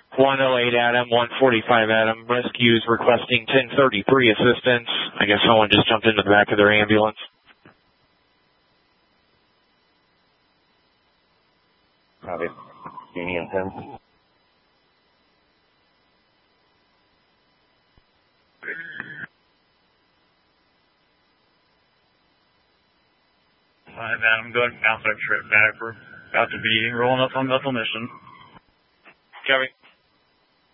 108 Adam, 145 Adam. Rescues requesting 1033 assistance. I guess someone just jumped into the back of their ambulance. Copy. Union 10. Adam, go ahead and bounce that trip back. We're about to be rolling up on Bethel Mission. Copy.